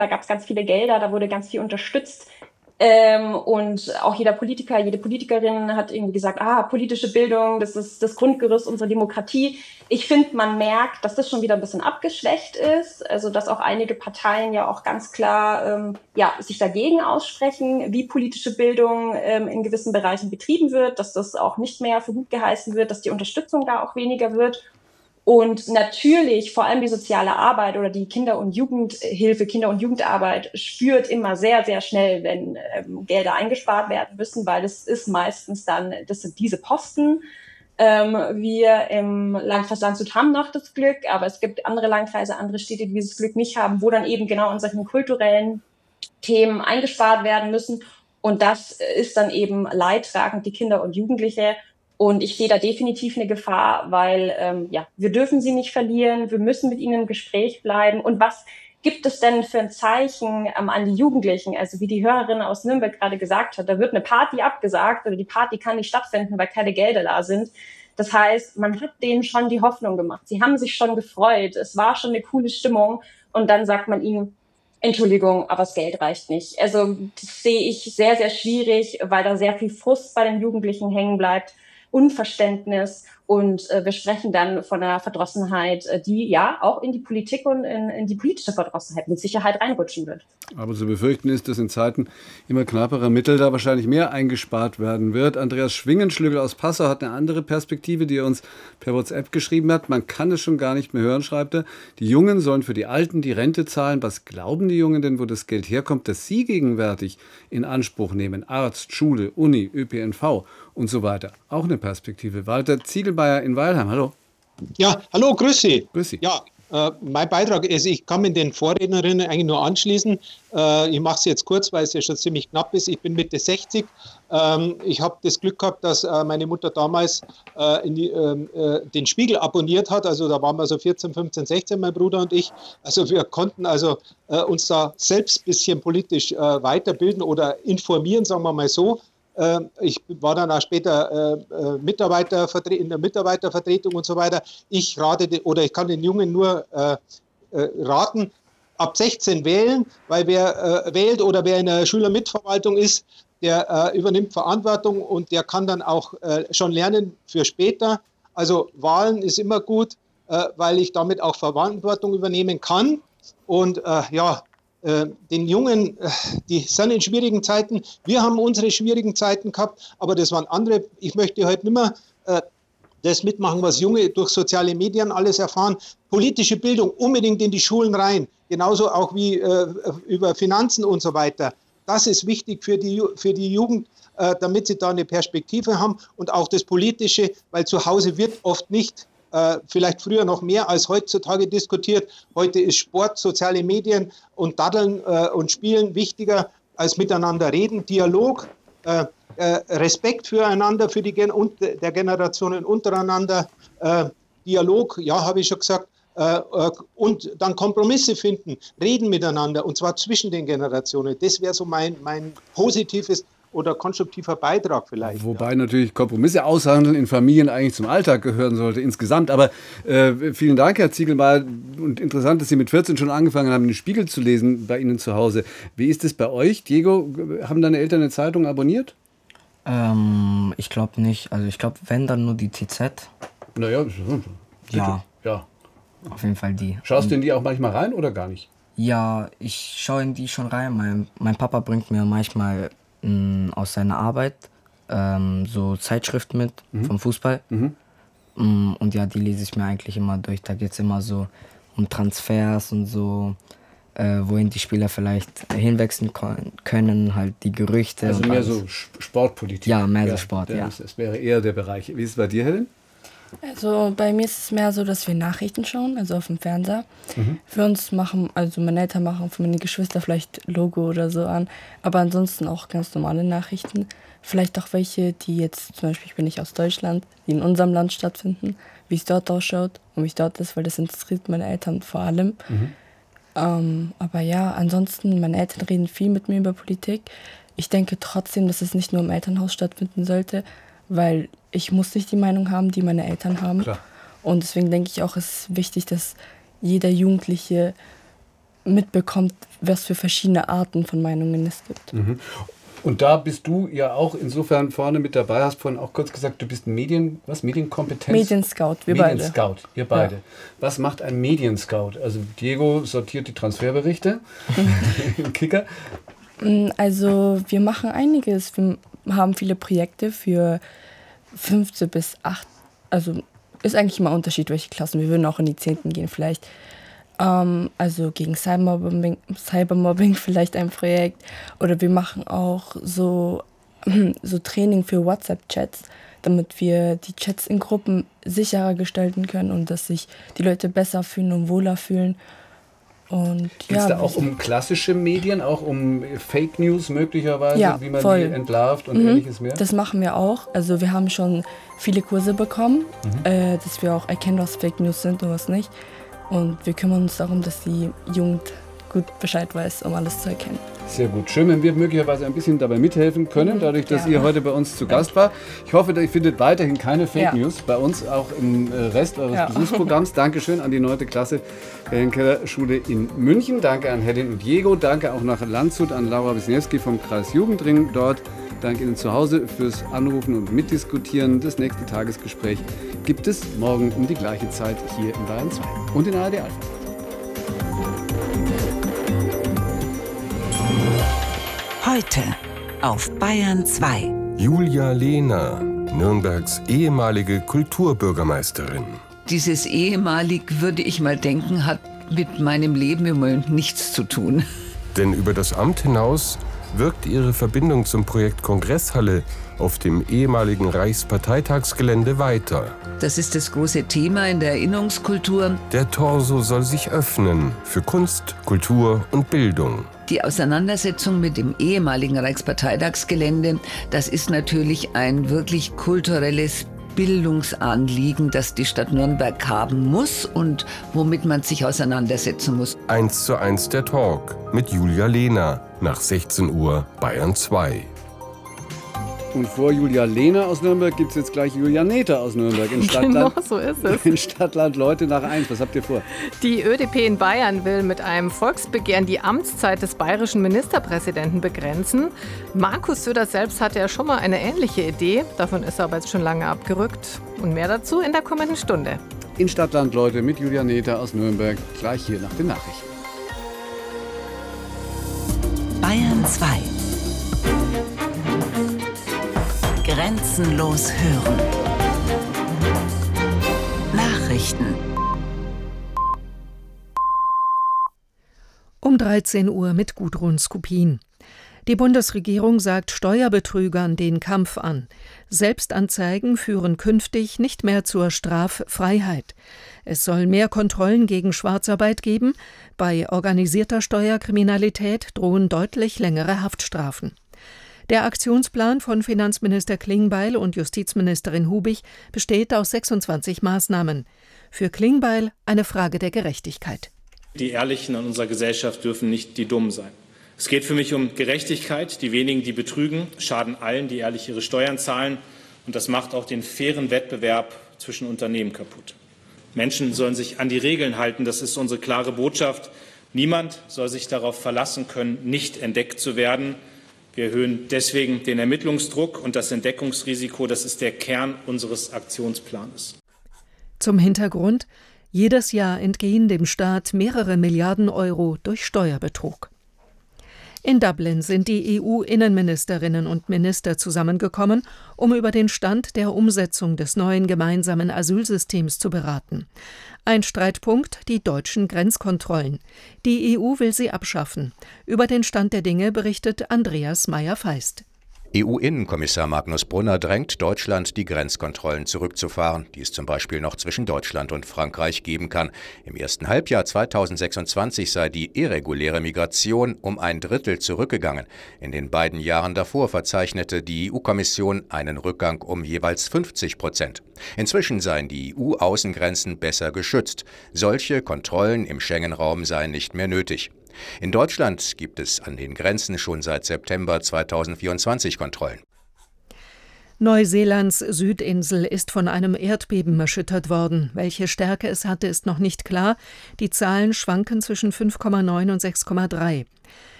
da gab es ganz viele Gelder, da wurde ganz viel unterstützt. Und auch jeder Politiker, jede Politikerin hat irgendwie gesagt, politische Bildung, das ist das Grundgerüst unserer Demokratie. Ich finde, man merkt, dass das schon wieder ein bisschen abgeschwächt ist. Also, dass auch einige Parteien ja auch ganz klar, sich dagegen aussprechen, wie politische Bildung in gewissen Bereichen betrieben wird, dass das auch nicht mehr für gut geheißen wird, dass die Unterstützung da auch weniger wird. Und natürlich, vor allem die soziale Arbeit oder die Kinder- und Jugendhilfe, Kinder- und Jugendarbeit spürt immer sehr, sehr schnell, wenn Gelder eingespart werden müssen, weil es ist meistens dann, das sind diese Posten. Wir im Landkreis Landshut haben noch das Glück, aber es gibt andere Landkreise, andere Städte, die dieses Glück nicht haben, wo dann eben genau in solchen kulturellen Themen eingespart werden müssen. Und das ist dann eben leidtragend, die Kinder und Jugendliche. Und ich sehe da definitiv eine Gefahr, weil wir dürfen sie nicht verlieren, wir müssen mit ihnen im Gespräch bleiben. Und was gibt es denn für ein Zeichen an die Jugendlichen? Also wie die Hörerin aus Nürnberg gerade gesagt hat, da wird eine Party abgesagt oder die Party kann nicht stattfinden, weil keine Gelder da sind. Das heißt, man hat denen schon die Hoffnung gemacht. Sie haben sich schon gefreut. Es war schon eine coole Stimmung. Und dann sagt man ihnen, Entschuldigung, aber das Geld reicht nicht. Also das sehe ich sehr, sehr schwierig, weil da sehr viel Frust bei den Jugendlichen hängen bleibt, Unverständnis und wir sprechen dann von einer Verdrossenheit, die ja auch in die Politik und in die politische Verdrossenheit mit Sicherheit reinrutschen wird. Aber zu befürchten ist, dass in Zeiten immer knapperer Mittel da wahrscheinlich mehr eingespart werden wird. Andreas Schwingenschlügel aus Passau hat eine andere Perspektive, die er uns per WhatsApp geschrieben hat. Man kann es schon gar nicht mehr hören, schreibt er. Die Jungen sollen für die Alten die Rente zahlen. Was glauben die Jungen denn, wo das Geld herkommt, das sie gegenwärtig in Anspruch nehmen? Arzt, Schule, Uni, ÖPNV und so weiter. Auch eine Perspektive. Walter Ziegelmeier in Weilheim, hallo. Ja, hallo, grüß Sie. Grüß Sie. Ja, mein Beitrag ist, ich kann mit den Vorrednerinnen eigentlich nur anschließen. Ich mache es jetzt kurz, weil es ja schon ziemlich knapp ist. Ich bin Mitte 60. Ich habe das Glück gehabt, dass meine Mutter damals den Spiegel abonniert hat. Also da waren wir so 14, 15, 16, mein Bruder und ich. Also wir konnten uns da selbst ein bisschen politisch weiterbilden oder informieren, sagen wir mal so. Ich war dann auch später in der Mitarbeitervertretung und so weiter. Ich kann den Jungen nur raten, ab 16 wählen, weil wer wählt oder wer in der Schülermitverwaltung ist, der übernimmt Verantwortung und der kann dann auch schon lernen für später. Also Wahlen ist immer gut, weil ich damit auch Verantwortung übernehmen kann. Und den Jungen, die sind in schwierigen Zeiten. Wir haben unsere schwierigen Zeiten gehabt, aber das waren andere. Ich möchte heute nicht mehr das mitmachen, was Junge durch soziale Medien alles erfahren. Politische Bildung unbedingt in die Schulen rein, genauso auch wie über Finanzen und so weiter. Das ist wichtig für die Jugend, damit sie da eine Perspektive haben und auch das Politische, weil zu Hause wird oft nicht vielleicht früher noch mehr als heutzutage diskutiert. Heute ist Sport, soziale Medien und Daddeln und Spielen wichtiger als miteinander reden. Dialog, Respekt füreinander, der Generationen untereinander. Dialog, ja, habe ich schon gesagt. Und dann Kompromisse finden, reden miteinander und zwar zwischen den Generationen. Das wäre so mein positives oder konstruktiver Beitrag vielleicht. Wobei natürlich Kompromisse aushandeln in Familien eigentlich zum Alltag gehören sollte insgesamt. Aber vielen Dank, Herr Ziegelmeier. Und interessant, dass Sie mit 14 schon angefangen haben, den Spiegel zu lesen bei Ihnen zu Hause. Wie ist es bei euch? Diego, haben deine Eltern eine Zeitung abonniert? Ich glaube nicht. Also ich glaube, wenn, dann nur die TZ. Naja, Ja, ja. auf jeden Fall die. Schaust du in die auch manchmal rein oder gar nicht? Ja, ich schaue in die schon rein. Mein Papa bringt mir manchmal aus seiner Arbeit so Zeitschriften mit vom Fußball. Und ja, die lese ich mir eigentlich immer durch. Da geht es immer so um Transfers und so, wohin die Spieler vielleicht hinwechseln können, halt die Gerüchte. Also und mehr alles. so Sportpolitik. Ja, mehr so Sport, ja. Das wäre eher der Bereich. Wie ist es bei dir, Helen? Also bei mir ist es mehr so, dass wir Nachrichten schauen, also auf dem Fernseher. Für uns meine Eltern machen für meine Geschwister vielleicht Logo oder so an, aber ansonsten auch ganz normale Nachrichten. Vielleicht auch welche, die jetzt, zum Beispiel, ich bin nicht aus Deutschland, die in unserem Land stattfinden, wie es dort ausschaut und wie es dort ist, weil das interessiert meine Eltern vor allem. Aber ja, ansonsten, meine Eltern reden viel mit mir über Politik. Ich denke trotzdem, dass es nicht nur im Elternhaus stattfinden sollte, weil ich muss nicht die Meinung haben, die meine Eltern haben. Klar. Und deswegen denke ich auch, es ist wichtig, dass jeder Jugendliche mitbekommt, was für verschiedene Arten von Meinungen es gibt. Und da bist du ja auch insofern vorne mit dabei, hast vorhin auch kurz gesagt, du bist Medienkompetenz? Medienscout, wir beide. Medienscout, ihr beide. Ja. Was macht ein Medienscout? Also Diego sortiert die Transferberichte im Kicker. Also wir machen einiges. Wir haben viele Projekte für 5. bis 8. Also ist eigentlich immer ein Unterschied, welche Klassen. Wir würden auch in die 10. gehen vielleicht. Also gegen Cybermobbing vielleicht ein Projekt. Oder wir machen auch so Training für WhatsApp-Chats, damit wir die Chats in Gruppen sicherer gestalten können und dass sich die Leute besser fühlen und wohler fühlen. Geht es da auch um klassische Medien, auch um Fake News möglicherweise, wie man die entlarvt und ähnliches mehr? Das machen wir auch. Also wir haben schon viele Kurse bekommen, dass wir auch erkennen, was Fake News sind und was nicht. Und wir kümmern uns darum, dass die Jugend gut Bescheid weiß, um alles zu erkennen. Sehr gut. Schön, wenn wir möglicherweise ein bisschen dabei mithelfen können, dadurch, dass ihr heute bei uns zu Gast war. Ich hoffe, ihr findet weiterhin keine Fake News bei uns, auch im Rest eures Besuchsprogramms. Dankeschön an die 9. Klasse der Henkeler-Schule in München. Danke an Helen und Diego. Danke auch nach Landshut an Laura Wisniewski vom Kreis Jugendring dort. Danke Ihnen zu Hause fürs Anrufen und Mitdiskutieren. Das nächste Tagesgespräch gibt es morgen um die gleiche Zeit hier in Bayern 2 und in ARD Alpha. Heute auf Bayern 2. Julia Lehner, Nürnbergs ehemalige Kulturbürgermeisterin. Dieses ehemalig, würde ich mal denken, hat mit meinem Leben im Moment nichts zu tun. Denn über das Amt hinaus wirkt ihre Verbindung zum Projekt Kongresshalle auf dem ehemaligen Reichsparteitagsgelände weiter. Das ist das große Thema in der Erinnerungskultur. Der Torso soll sich öffnen für Kunst, Kultur und Bildung. Die Auseinandersetzung mit dem ehemaligen Reichsparteitagsgelände, das ist natürlich ein wirklich kulturelles Bildungsanliegen, das die Stadt Nürnberg haben muss und womit man sich auseinandersetzen muss. 1:1 der Talk mit Julia Lehner nach 16 Uhr Bayern 2. Und vor Julia Lehner aus Nürnberg gibt es jetzt gleich Julia Neter aus Nürnberg in Stadtland. Genau, so ist es. In Stadtland Leute nach 1. Was habt ihr vor? Die ÖDP in Bayern will mit einem Volksbegehren die Amtszeit des bayerischen Ministerpräsidenten begrenzen. Markus Söder selbst hatte ja schon mal eine ähnliche Idee. Davon ist er aber jetzt schon lange abgerückt. Und mehr dazu in der kommenden Stunde. In Stadtland Leute mit Julia Neter aus Nürnberg, gleich hier nach den Nachrichten. Bayern 2. Grenzenlos hören. Nachrichten. Um 13 Uhr mit Gudrun Skupin. Die Bundesregierung sagt Steuerbetrügern den Kampf an. Selbstanzeigen führen künftig nicht mehr zur Straffreiheit. Es soll mehr Kontrollen gegen Schwarzarbeit geben. Bei organisierter Steuerkriminalität drohen deutlich längere Haftstrafen. Der Aktionsplan von Finanzminister Klingbeil und Justizministerin Hubig besteht aus 26 Maßnahmen. Für Klingbeil eine Frage der Gerechtigkeit. Die Ehrlichen in unserer Gesellschaft dürfen nicht die Dummen sein. Es geht für mich um Gerechtigkeit. Die wenigen, die betrügen, schaden allen, die ehrlich ihre Steuern zahlen. Und das macht auch den fairen Wettbewerb zwischen Unternehmen kaputt. Menschen sollen sich an die Regeln halten. Das ist unsere klare Botschaft. Niemand soll sich darauf verlassen können, nicht entdeckt zu werden. Wir erhöhen deswegen den Ermittlungsdruck und das Entdeckungsrisiko. Das ist der Kern unseres Aktionsplans. Zum Hintergrund: Jedes Jahr entgehen dem Staat mehrere Milliarden Euro durch Steuerbetrug. In Dublin sind die EU-Innenministerinnen und Minister zusammengekommen, um über den Stand der Umsetzung des neuen gemeinsamen Asylsystems zu beraten. Ein Streitpunkt: die deutschen Grenzkontrollen. Die EU will sie abschaffen. Über den Stand der Dinge berichtet Andreas Meyer-Feist. EU-Innenkommissar Magnus Brunner drängt Deutschland, die Grenzkontrollen zurückzufahren, die es zum Beispiel noch zwischen Deutschland und Frankreich geben kann. Im ersten Halbjahr 2026 sei die irreguläre Migration um 1/3 zurückgegangen. In den beiden Jahren davor verzeichnete die EU-Kommission einen Rückgang um jeweils 50%. Inzwischen seien die EU-Außengrenzen besser geschützt. Solche Kontrollen im Schengen-Raum seien nicht mehr nötig. In Deutschland gibt es an den Grenzen schon seit September 2024 Kontrollen. Neuseelands Südinsel ist von einem Erdbeben erschüttert worden. Welche Stärke es hatte, ist noch nicht klar. Die Zahlen schwanken zwischen 5,9 und 6,3.